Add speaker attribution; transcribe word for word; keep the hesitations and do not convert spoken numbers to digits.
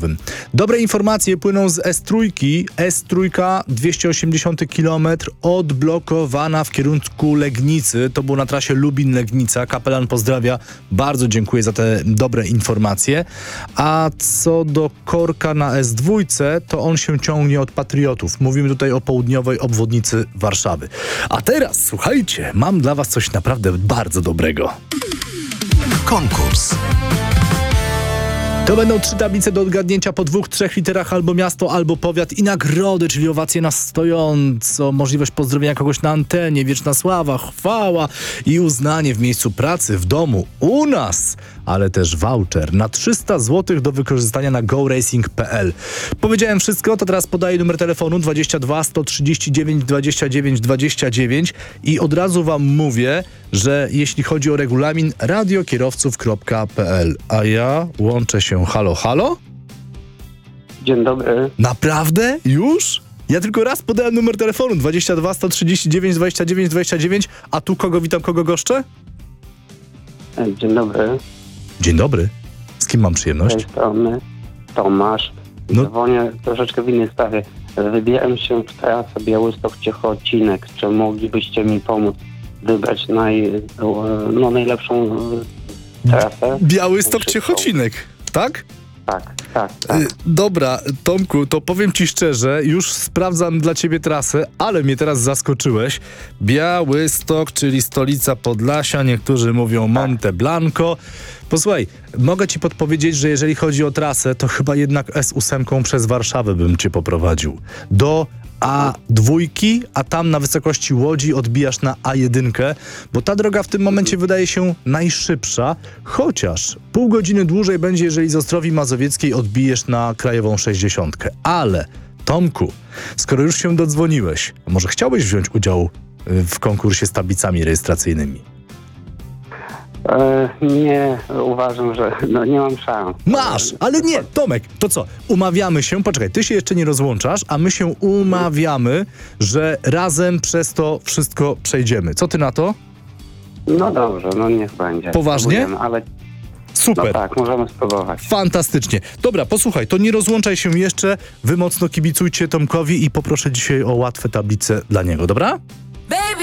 Speaker 1: południowym. Dobre informacje płyną z S trzy. S trzy dwieście osiemdziesiąt kilometrów odblokowana w kierunku Legnicy. To było na trasie Lubin-Legnica. Kapelan pozdrawia. Bardzo dziękuję za te dobre informacje. A co do korka na S dwa, to on się ciągnie od Patriotów. Mówimy tutaj o południowej obwodnicy Warszawy. A teraz, słuchajcie, mam dla was coś naprawdę bardzo dobrego.
Speaker 2: Konkurs.
Speaker 1: To będą trzy tablice do odgadnięcia po dwóch, trzech literach, albo miasto, albo powiat i nagrody, czyli owacje na stojąco, możliwość pozdrowienia kogoś na antenie, wieczna sława, chwała i uznanie w miejscu pracy, w domu, u nas, ale też voucher na trzysta złotych do wykorzystania na go racing kropka p l. Powiedziałem wszystko, to teraz podaję numer telefonu dwadzieścia dwa sto trzydzieści dziewięć dwadzieścia dziewięć dwadzieścia dziewięć i od razu wam mówię, że jeśli chodzi o regulamin, radiokierowców kropka p l. A ja łączę się. Halo, halo?
Speaker 3: Dzień dobry.
Speaker 1: Naprawdę? Już? Ja tylko raz podałem numer telefonu dwadzieścia dwa sto trzydzieści dziewięć dwadzieścia dziewięć dwadzieścia dziewięć, a tu kogo witam, kogo goszczę?
Speaker 3: Dzień dobry.
Speaker 1: Dzień dobry. Z kim mam
Speaker 3: Z
Speaker 1: przyjemność?
Speaker 3: tej strony Tomasz.
Speaker 1: No.
Speaker 3: Dzwonię troszeczkę w innej sprawie. Wybieram się w trasę Białystok-Ciechocinek. Czy moglibyście mi pomóc wybrać naj, no, najlepszą trasę?
Speaker 1: Białystok-Ciechocinek, tak?
Speaker 3: Tak, tak, tak.
Speaker 1: Y, dobra, Tomku, to powiem ci szczerze, już sprawdzam dla ciebie trasę, ale mnie teraz zaskoczyłeś. Białystok, czyli stolica Podlasia, niektórzy mówią Monte Blanco. Posłuchaj, mogę ci podpowiedzieć, że jeżeli chodzi o trasę, to chyba jednak S osiem przez Warszawę bym cię poprowadził. Do A dwa, a tam na wysokości Łodzi odbijasz na A jeden, bo ta droga w tym momencie wydaje się najszybsza, chociaż pół godziny dłużej będzie, jeżeli z Ostrowi Mazowieckiej odbijesz na Krajową sześćdziesiątkę. Ale, Tomku, skoro już się dodzwoniłeś, może chciałbyś wziąć udział w konkursie z tablicami rejestracyjnymi?
Speaker 3: E, nie, uważam, że no, nie mam szans.
Speaker 1: Masz, ale nie, Tomek, to co? Umawiamy się, poczekaj, ty się jeszcze nie rozłączasz, a my się umawiamy, że razem przez to wszystko przejdziemy. Co ty na to?
Speaker 3: No dobrze, no niech będzie.
Speaker 1: Poważnie?
Speaker 3: Spróbujemy, ale
Speaker 1: Super.
Speaker 3: no tak, możemy spróbować.
Speaker 1: Fantastycznie. Dobra, posłuchaj, to nie rozłączaj się jeszcze, wy mocno kibicujcie Tomkowi i poproszę dzisiaj o łatwe tablice dla niego, dobra?
Speaker 4: Baby,